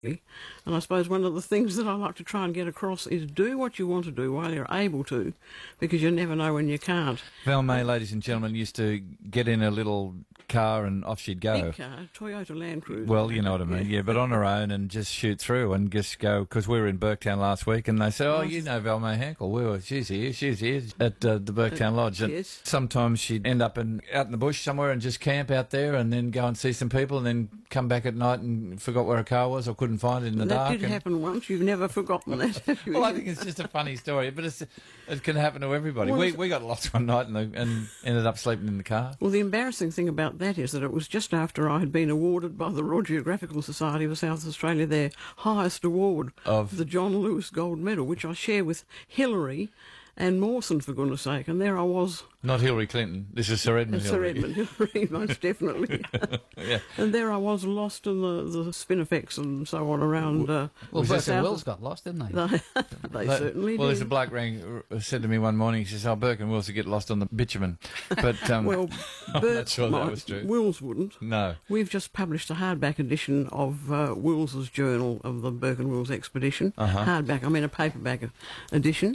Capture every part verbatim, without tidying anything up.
And I suppose one of the things that I like to try and get across is do what you want to do while you're able to, because you never know when you can't. Val May, ladies and gentlemen, used to get in a little car and off she'd go. Big car, Toyota Land Cruiser. Well, you know what I mean, yeah. yeah, but on her own and just shoot through and just go, because we were in Burketown last week and they said, oh, you know Val May Hankel. We were, she's here, she's here at uh, the Burketown uh, Lodge. And yes. Sometimes she'd end up in, out in the bush somewhere and just camp out there and then go and see some people and then come back at night and forgot where her car was or couldn't find it in the that dark. That did and... happen once. You've never forgotten that. Well, I think it's just a funny story, but it's, it can happen to everybody. Well, we we got lost one night and, the, and ended up sleeping in the car. Well, the embarrassing thing about that is that it was just after I had been awarded by the Royal Geographical Society of South Australia their highest award, of the John Lewis Gold Medal, which I share with Hillary and Mawson, for goodness sake, and there I was. Not Hillary Clinton. This is Sir Edmund Sir Hillary. Edmund Hillary, most definitely. Yeah. And there I was, lost in the, the spinifex and so on around. Uh, well, Burke and Wills got lost, didn't they? They, they that, certainly well, did. there's a bloke rang, uh, said to me one morning, he says, oh, Burke and Wills would get lost on the bitumen. But um, well, I'm Burke not sure might, that was true. Wills wouldn't. No. We've just published a hardback edition of uh, Wills's journal of the Burke and Wills expedition. Uh-huh. Hardback, I mean a paperback edition.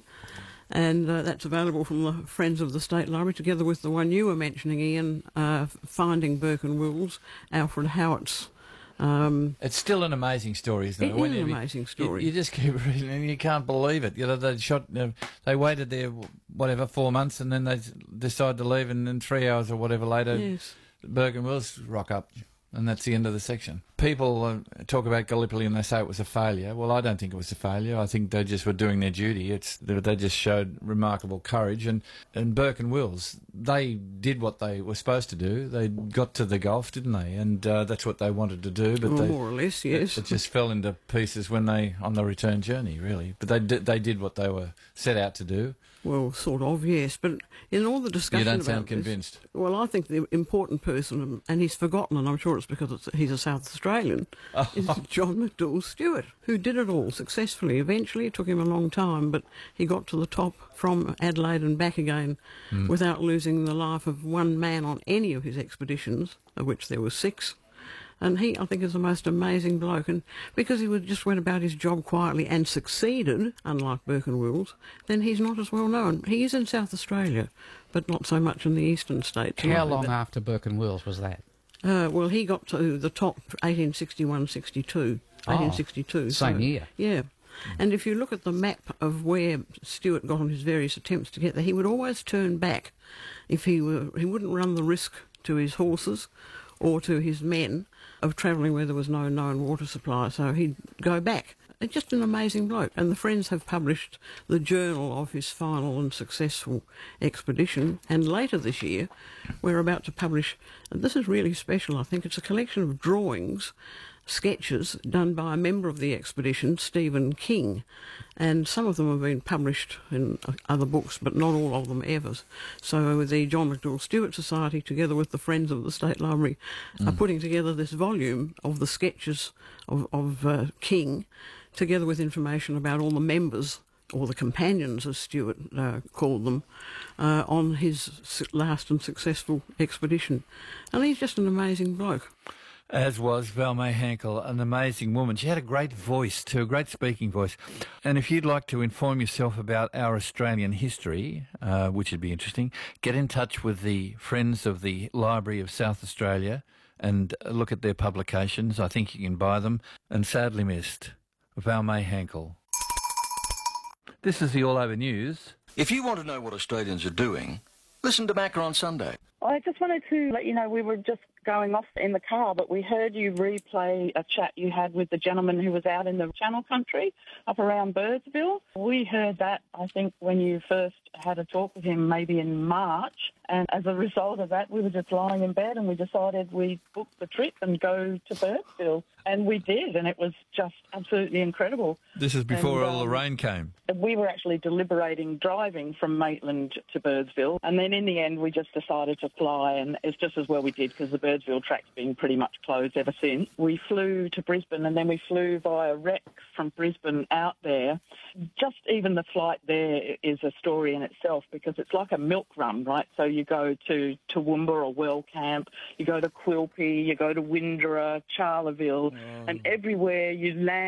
And uh, that's available from the Friends of the State Library, together with the one you were mentioning, Ian, uh, Finding Burke and Wills, Alfred Howitt's. Um, it's still an amazing story, isn't it? It when is you, an amazing story. You, you just keep reading and you can't believe it. You know, they shot, uh, they waited there, whatever, four months, and then they decided to leave, and then three hours or whatever later, yes. Burke and Wills rock up. And that's the end of the section. People uh, talk about Gallipoli and they say it was a failure. Well, I don't think it was a failure. I think they just were doing their duty. It's they just showed remarkable courage. And, and Burke and Wills, they did what they were supposed to do. They got to the Gulf, didn't they? And uh, that's what they wanted to do. But well, they, more or less, yes. It, it just fell into pieces when they on the return journey, really. But they did, they did what they were set out to do. Well, sort of, yes. But in all the discussion You don't about sound this, convinced. Well, I think the important person, and he's forgotten, and I'm sure it's because it's, he's a South Australian, oh. is John McDouall Stewart, who did it all successfully. Eventually, it took him a long time, but he got to the top from Adelaide and back again mm. without losing the life of one man on any of his expeditions, of which there were six. And he, I think, is the most amazing bloke. And because he would just went about his job quietly and succeeded, unlike Burke and Wills, then he's not as well known. He is in South Australia, but not so much in the eastern states. How long after Burke and Wills was that? Uh, well, he got to the top eighteen sixty-one sixty-two. Oh, eighteen sixty-two. Same so, year. Yeah. And if you look at the map of where Stewart got on his various attempts to get there, he would always turn back if he were. He wouldn't run the risk to his horses or to his men of travelling where there was no known water supply, so he'd go back. It's just an amazing bloke. And the Friends have published the journal of his final and successful expedition, and later this year we're about to publish, and this is really special, I think, it's a collection of drawings, sketches done by a member of the expedition, Stephen King, and some of them have been published in other books, but not all of them ever. So the John McDouall Stewart Society, together with the Friends of the State Library, mm. are putting together this volume of the sketches of, of uh, King, together with information about all the members, or the companions, as Stewart uh, called them, uh, on his last and successful expedition. And he's just an amazing bloke. As was Val May Hankel, an amazing woman. She had a great voice too, a great speaking voice. And if you'd like to inform yourself about our Australian history, uh, which would be interesting, get in touch with the Friends of the Library of South Australia and look at their publications. I think you can buy them. And sadly missed, Val May Hankel. This is the All Over News. If you want to know what Australians are doing, listen to Macca on Sunday. I just wanted to let you know we were just going off in the car, but we heard you replay a chat you had with the gentleman who was out in the Channel Country up around Birdsville. We heard that, I think, when you first had a talk with him maybe in March, and as a result of that, we were just lying in bed and we decided we'd book the trip and go to Birdsville. And we did, and it was just absolutely incredible. This is before and, all um, the rain came. We were actually deliberating driving from Maitland to Birdsville, and then in the end we just decided to fly, and it's just as well we did because the Birdsville track's been pretty much closed ever since. We flew to Brisbane and then we flew via Rex from Brisbane out there, just even the flight there is a story in itself because it's like a milk run, right? So you go to Toowoomba or Well Camp, you go to Quilpie, you go to Windra, Charleville, Mm. and everywhere you land